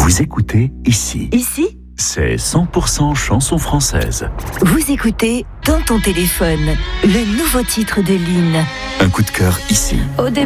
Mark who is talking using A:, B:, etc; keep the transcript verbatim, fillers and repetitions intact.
A: Vous écoutez ici.
B: Ici,
A: C'est cent pour cent chanson française.
B: vous écoutez Dans ton téléphone, le nouveau titre de Lynn.
A: Un coup de cœur ici.
B: Au début,